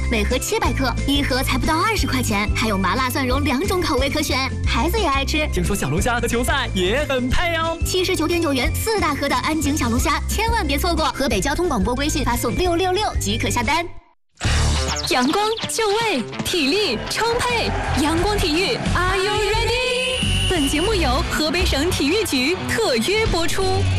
每盒700克，一盒才不到20块钱，还有麻辣蒜蓉2种口味可选，孩子也爱吃。 听说小龙虾和球赛也很配哦 ，79.9元4大盒的安井小龙虾，千万别错过！河北交通广播微信发送666即可下单。 阳光就位，体力充沛，阳光体育 ，Are you ready？ 本节目由河北省体育局特约播出。